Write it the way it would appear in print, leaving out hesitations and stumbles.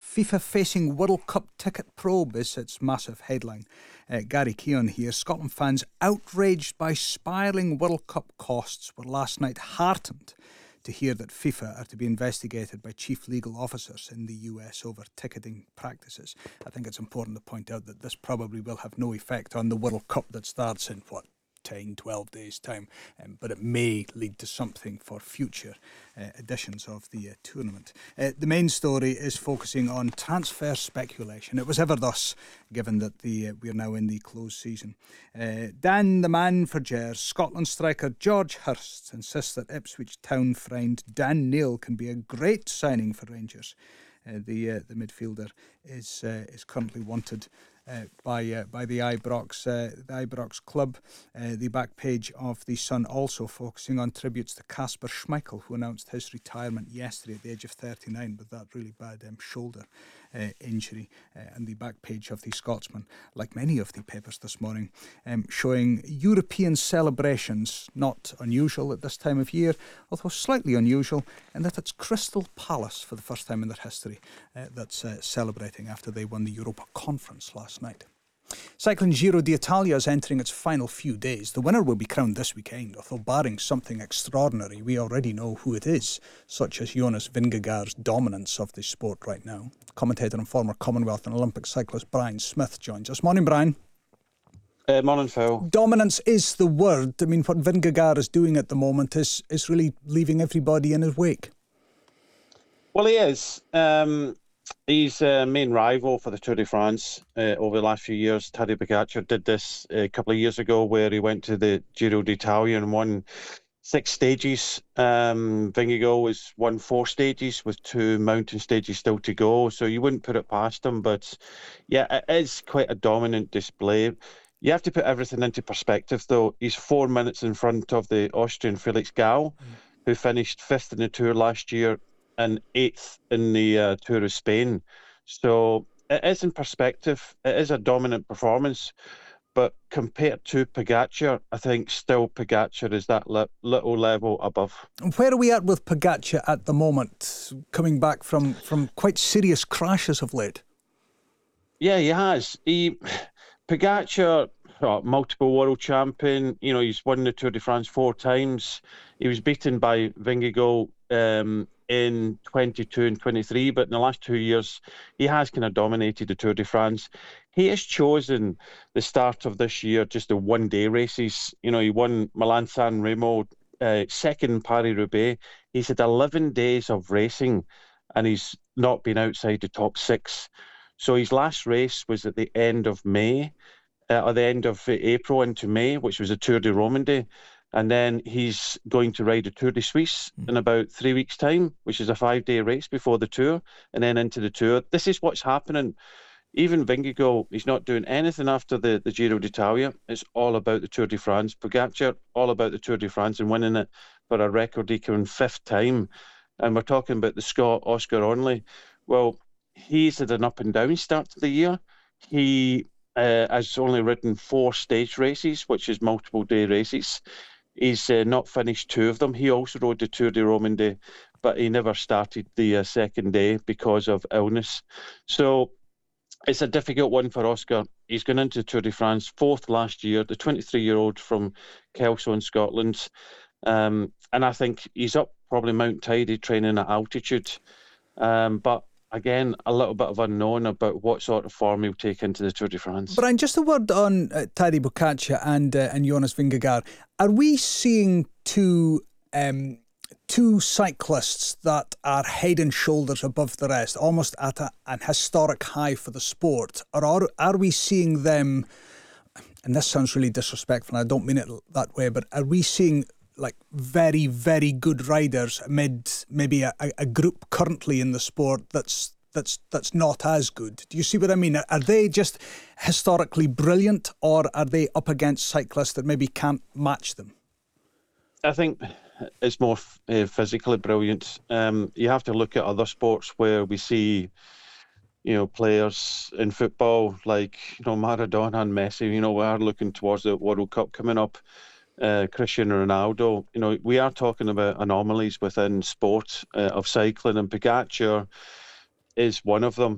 FIFA facing World Cup ticket probe is its massive headline. Gary Keown here. Scotland fans outraged by spiralling World Cup costs were last night heartened to hear that FIFA are to be investigated by chief legal officers in the US over ticketing practices. I think it's important to point out that this probably will have no effect on the World Cup that starts in, 10, 12 days' time, but it may lead to something for future editions of the tournament. The main story is focusing on transfer speculation. It was ever thus, given that we are now in the closed season. Dan, the man for Gers, Scotland striker George Hurst insists that Ipswich Town friend Dan Neil can be a great signing for Rangers. The midfielder is currently wanted by the Ibrox club. The back page of the Sun also focusing on tributes to Kasper Schmeichel, who announced his retirement yesterday at the age of 39 with that really bad shoulder injury. And the back page of the Scotsman, like many of the papers this morning, showing European celebrations, not unusual at this time of year, although slightly unusual, in that it's Crystal Palace for the first time in their history that's celebrating after they won the Europa Conference last night. Cycling Giro d'Italia is entering its final few days. The winner will be crowned this weekend, although barring something extraordinary, we already know who it is, such as Jonas Vingegaard's dominance of the sport right now. Commentator and former Commonwealth and Olympic cyclist Brian Smith joins us. Morning, Brian. Morning, Phil. Dominance is the word. I mean, what Vingegaard is doing at the moment is really leaving everybody in his wake. Well, he is. He's a main rival for the Tour de France over the last few years. Tadej Pogačar did this a couple of years ago, where he went to the Giro d'Italia and won 6 stages. Vingegaard has won 4 stages with 2 mountain stages still to go, so you wouldn't put it past him. But yeah, it is quite a dominant display. You have to put everything into perspective, though. He's 4 minutes in front of the Austrian Felix Gall, who finished 5th in the Tour last year and 8th in the Tour of Spain. So it is in perspective. It is a dominant performance. But compared to Pogačar, I think still Pogačar is that little level above. Where are we at with Pogačar at the moment, coming back from quite serious crashes of late? Yeah, he has. Pogačar, multiple world champion. You know, he's won the Tour de France 4 times. He was beaten by Vingegaard in 22 and 23, but in the last 2 years, he has kind of dominated the Tour de France. He has chosen the start of this year just the one-day races. You know, he won Milan-San Remo, second Paris-Roubaix. He's had 11 days of racing, and he's not been outside the top 6. So his last race was at the end of May, or the end of April into May, which was a Tour de Romandie. And then he's going to ride the Tour de Suisse in about 3 weeks' time, which is a 5-day race before the Tour, and then into the Tour. This is what's happening. Even Vingegaard, he's not doing anything after the Giro d'Italia. It's all about the Tour de France. Pogačar, all about the Tour de France and winning it for a record-equaling 5th time. And we're talking about the Scot, Oscar Onley. Well, he's had an up-and-down start to the year. He has only ridden 4 stage races, which is multiple-day races. He's not finished 2 of them. He also rode the Tour de Romandie, but he never started the second day because of illness. So it's a difficult one for Oscar. He's gone into Tour de France 4th last year, the 23-year-old from Kelso in Scotland. And I think he's up probably Mount Tidy training at altitude. But again, a little bit of unknown about what sort of form he'll take into the Tour de France. Brian, just a word on Tadej Pogačar and Jonas Vingegaard. Are we seeing two cyclists that are head and shoulders above the rest, almost at an historic high for the sport? Or are we seeing them, and this sounds really disrespectful, and I don't mean it that way, but are we seeing like very, very good riders amid maybe a group currently in the sport that's not as good? Do you see what I mean? Are they just historically brilliant, or are they up against cyclists that maybe can't match them? I think it's more physically brilliant. You have to look at other sports where we see, you know, players in football like, you know, Maradona and Messi. You know, we are looking towards the World Cup coming up. Cristiano Ronaldo, you know, we are talking about anomalies within sport of cycling, and Pogačar is one of them.